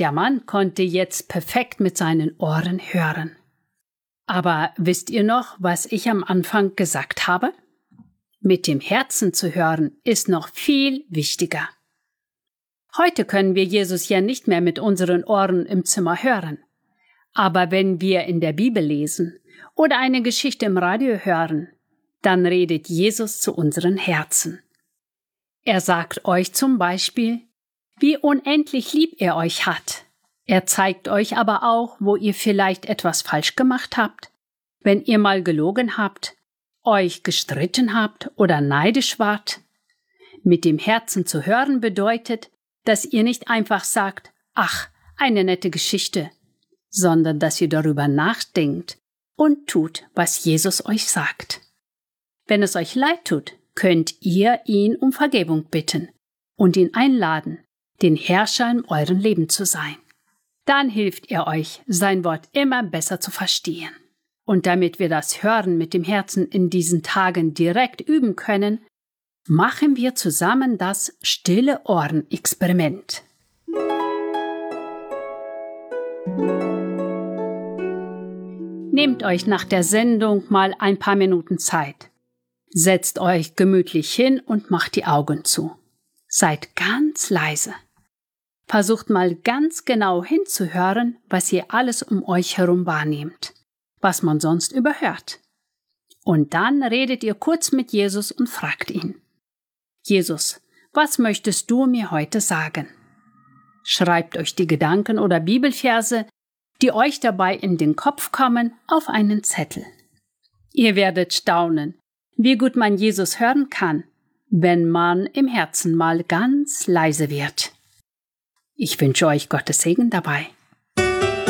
Der Mann konnte jetzt perfekt mit seinen Ohren hören. Aber wisst ihr noch, was ich am Anfang gesagt habe? Mit dem Herzen zu hören ist noch viel wichtiger. Heute können wir Jesus ja nicht mehr mit unseren Ohren im Zimmer hören. Aber wenn wir in der Bibel lesen oder eine Geschichte im Radio hören, dann redet Jesus zu unseren Herzen. Er sagt euch zum Beispiel, wie unendlich lieb er euch hat. Er zeigt euch aber auch, wo ihr vielleicht etwas falsch gemacht habt, wenn ihr mal gelogen habt, euch gestritten habt oder neidisch wart. Mit dem Herzen zu hören bedeutet, dass ihr nicht einfach sagt, ach, eine nette Geschichte, sondern dass ihr darüber nachdenkt und tut, was Jesus euch sagt. Wenn es euch leid tut, könnt ihr ihn um Vergebung bitten und ihn einladen, den Herrscher in eurem Leben zu sein. Dann hilft er euch, sein Wort immer besser zu verstehen. Und damit wir das Hören mit dem Herzen in diesen Tagen direkt üben können, machen wir zusammen das Stille-Ohren-Experiment. Nehmt euch nach der Sendung mal ein paar Minuten Zeit. Setzt euch gemütlich hin und macht die Augen zu. Seid ganz leise. Versucht mal ganz genau hinzuhören, was ihr alles um euch herum wahrnehmt, was man sonst überhört. Und dann redet ihr kurz mit Jesus und fragt ihn: Jesus, was möchtest du mir heute sagen? Schreibt euch die Gedanken oder Bibelverse, die euch dabei in den Kopf kommen, auf einen Zettel. Ihr werdet staunen, wie gut man Jesus hören kann, wenn man im Herzen mal ganz leise wird. Ich wünsche euch Gottes Segen dabei.